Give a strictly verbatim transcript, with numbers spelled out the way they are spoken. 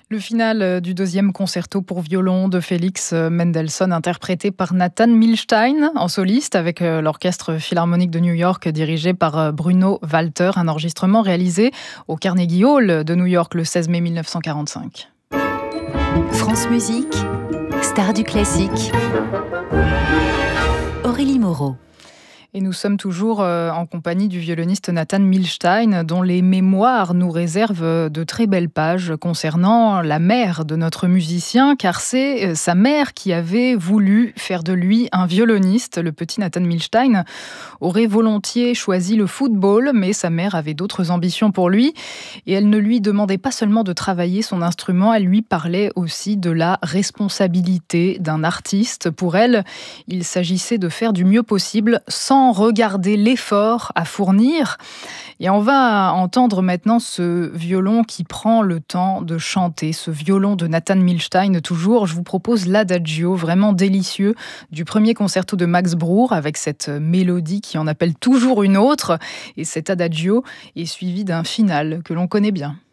Le final du deuxième concerto pour violon de Félix Mendelssohn, interprété par Nathan Milstein en soliste avec l'Orchestre Philharmonique de New York dirigé par Bruno Walter, un enregistrement réalisé au Carnegie Hall de New York le seize mai mille neuf cent quarante-cinq. France Musique, star du classique. Aurélie Moreau. Et nous sommes toujours en compagnie du violoniste Nathan Milstein, dont les mémoires nous réservent de très belles pages concernant la mère de notre musicien, car c'est sa mère qui avait voulu faire de lui un violoniste. Le petit Nathan Milstein aurait volontiers choisi le football, mais sa mère avait d'autres ambitions pour lui. Et elle ne lui demandait pas seulement de travailler son instrument, elle lui parlait aussi de la responsabilité d'un artiste. Pour elle, il s'agissait de faire du mieux possible sans regarder l'effort à fournir. Et on va entendre maintenant ce violon qui prend le temps de chanter, ce violon de Nathan Milstein toujours. Je vous propose l'adagio vraiment délicieux du premier concerto de Max Bruch avec cette mélodie qui en appelle toujours une autre. Et cet adagio est suivi d'un final que l'on connaît bien.